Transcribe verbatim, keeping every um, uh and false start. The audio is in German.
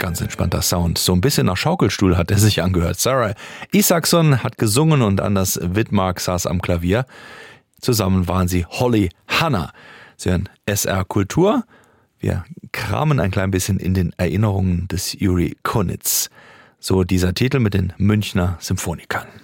Ganz entspannter Sound. So ein bisschen nach Schaukelstuhl hat er sich angehört. Sarah Isaacson hat gesungen und Anders Wittmark saß am Klavier. Zusammen waren sie Holly Hanna. Sie hören S R Kultur. Wir kramen ein klein bisschen in den Erinnerungen des Juri Konitz. So dieser Titel mit den Münchner Symphonikern.